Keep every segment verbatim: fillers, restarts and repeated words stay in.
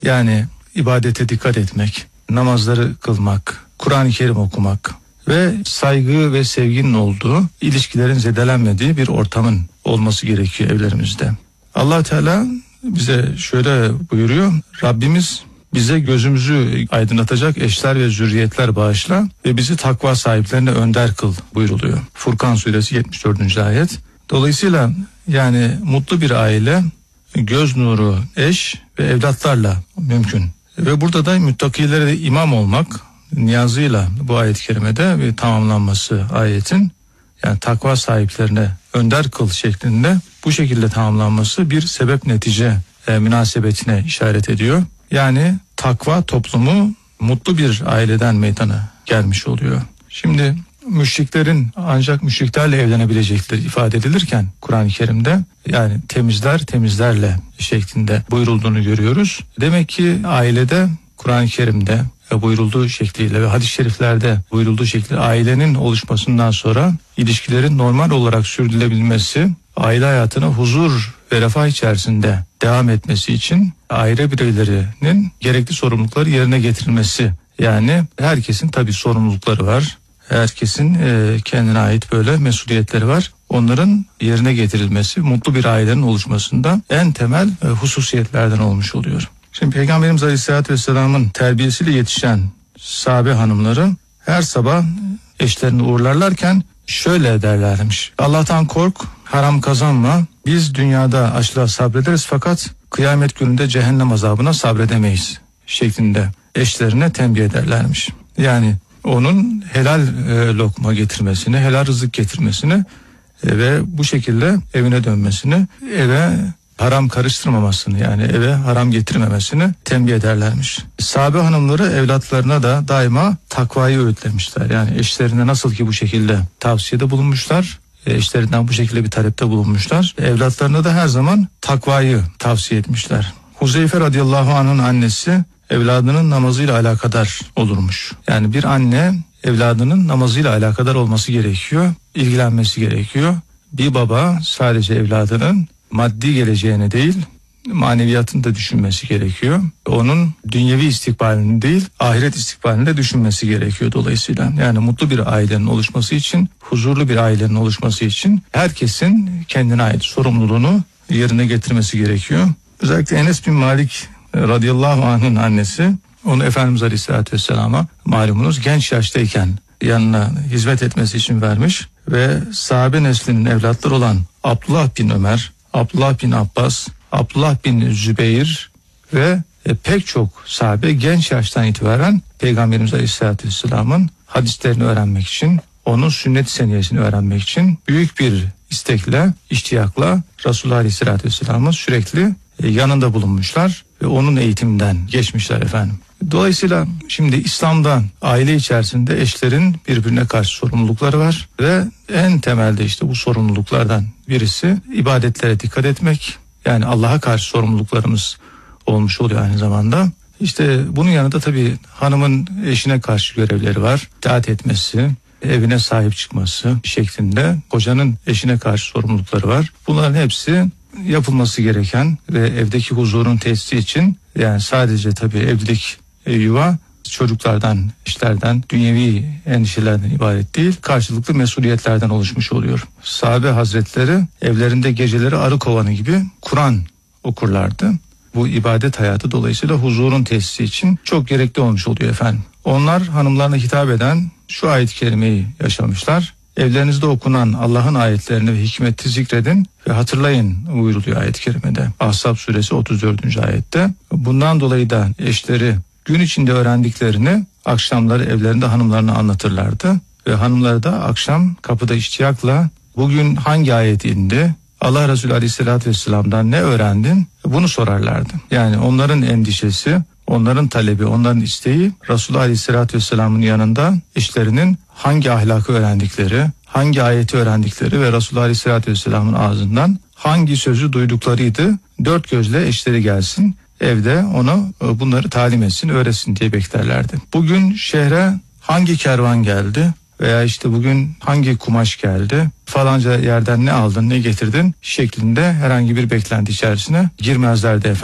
Yani ibadete dikkat etmek, namazları kılmak, Kur'an-ı Kerim okumak ve saygı ve sevginin olduğu, ilişkilerin zedelenmediği bir ortamın olması gerekiyor evlerimizde. Allah Teala bize şöyle buyuruyor: Rabbimiz bize gözümüzü aydınlatacak eşler ve zürriyetler bağışla ve bizi takva sahiplerine önder kıl buyuruluyor. Furkan suresi yetmiş dördüncü ayet. Dolayısıyla yani mutlu bir aile göz nuru eş ve evlatlarla mümkün. Ve burada da müttakilere de imam olmak niyazıyla bu ayet-i kerimede bir tamamlanması ayetin, yani takva sahiplerine önder kıl şeklinde bu şekilde tamamlanması bir sebep netice e, münasebetine işaret ediyor. Yani takva toplumu mutlu bir aileden meydana gelmiş oluyor. Şimdi müşriklerin ancak müşriklerle evlenebilecekleri ifade edilirken Kur'an-ı Kerim'de, yani temizler temizlerle şeklinde buyurulduğunu görüyoruz. Demek ki ailede Kur'an-ı Kerim'de buyurulduğu şekliyle ve hadis-i şeriflerde buyurulduğu şekliyle ailenin oluşmasından sonra ilişkilerin normal olarak sürdürülebilmesi, aile hayatına huzur ve refah içerisinde devam etmesi için aile bireylerinin gerekli sorumlulukları yerine getirilmesi. Yani herkesin tabii sorumlulukları var. Herkesin e, kendine ait böyle mesuliyetleri var. Onların yerine getirilmesi mutlu bir ailenin oluşmasında en temel e, hususiyetlerden olmuş oluyor. Şimdi Peygamberimiz Aleyhisselatü Vesselam'ın terbiyesiyle yetişen sahabe hanımları her sabah eşlerini uğurlarlarken şöyle derlermiş: Allah'tan kork, haram kazanma. Biz dünyada açlığa sabrederiz fakat kıyamet gününde cehennem azabına sabredemeyiz şeklinde eşlerine tembih ederlermiş. Yani onun helal e, lokma getirmesini, helal rızık getirmesini e, ve bu şekilde evine dönmesini, eve haram karıştırmamasını, yani eve haram getirmemesini tembih ederlermiş. Sahabe hanımları evlatlarına da daima takvayı öğütlemişler. Yani eşlerine nasıl ki bu şekilde tavsiyede bulunmuşlar, eşlerinden bu şekilde bir talepte bulunmuşlar, evlatlarına da her zaman takvayı tavsiye etmişler. Huzeyfe radıyallahu anh'ın annesi evladının namazıyla alakadar olurmuş. Yani bir anne evladının namazıyla alakadar olması gerekiyor, ilgilenmesi gerekiyor. Bir baba sadece evladının maddi geleceğine değil, maneviyatını da düşünmesi gerekiyor. Onun dünyevi istikbalini değil, ahiret istikbalini de düşünmesi gerekiyor dolayısıyla. Yani mutlu bir ailenin oluşması için, huzurlu bir ailenin oluşması için herkesin kendine ait sorumluluğunu yerine getirmesi gerekiyor. Özellikle Enes bin Malik radıyallahu anh'ın annesi onu Efendimiz Aleyhisselatü Vesselam'a malumunuz genç yaştayken yanına hizmet etmesi için vermiş ve sahabe neslinin evlatları olan Abdullah bin Ömer, Abdullah bin Abbas, Abdullah bin Zübeyir ve e, pek çok sahabe genç yaştan itibaren Peygamberimiz Aleyhisselatü Vesselam'ın hadislerini öğrenmek için, onun sünnet-i seniyesini öğrenmek için büyük bir istekle, iştiyakla Resulullah Aleyhisselatü Vesselam'ın sürekli e, yanında bulunmuşlar ve onun eğitiminden geçmişler efendim. Dolayısıyla şimdi İslam'da aile içerisinde eşlerin birbirine karşı sorumlulukları var ve en temelde işte bu sorumluluklardan birisi ibadetlere dikkat etmek. Yani Allah'a karşı sorumluluklarımız olmuş oluyor aynı zamanda. İşte bunun yanında tabii hanımın eşine karşı görevleri var. İtaat etmesi, evine sahip çıkması şeklinde kocanın eşine karşı sorumlulukları var. Bunların hepsi yapılması gereken ve evdeki huzurun tesisi için, yani sadece tabii evlilik, e, yuva çocuklardan, işlerden, dünyevi endişelerden ibaret değil, karşılıklı mesuliyetlerden oluşmuş oluyor. Sahabe hazretleri evlerinde geceleri arı kovanı gibi Kur'an okurlardı. Bu ibadet hayatı dolayısıyla huzurun tesisi için çok gerekli olmuş oluyor efendim. Onlar hanımlarına hitap eden şu ayet-i kerimeyi yaşamışlar. Evlerinizde okunan Allah'ın ayetlerini ve hikmeti zikredin ve hatırlayın buyuruluyor ayet-i kerimede. Ahzab suresi otuz dördüncü ayette. Bundan dolayı da eşleri gün içinde öğrendiklerini akşamları evlerinde hanımlarına anlatırlardı. Ve hanımları da akşam kapıda iştiyakla bugün hangi ayet indi, Allah Resulü Aleyhisselatü Vesselam'dan ne öğrendin, bunu sorarlardı. Yani onların endişesi, onların talebi, onların isteği Resulullah Aleyhisselatü Vesselam'ın yanında eşlerinin hangi ahlakı öğrendikleri, hangi ayeti öğrendikleri ve Resulullah Aleyhisselatü Vesselam'ın ağzından hangi sözü duyduklarıydı. Dört gözle eşleri gelsin, evde onu bunları talim etsin, öğretsin diye beklerlerdi. Bugün şehre hangi kervan geldi veya işte bugün hangi kumaş geldi, falanca yerden ne aldın, ne getirdin şeklinde herhangi bir beklenti içerisine girmezlerdi efendim.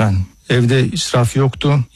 Evde israf yoktu.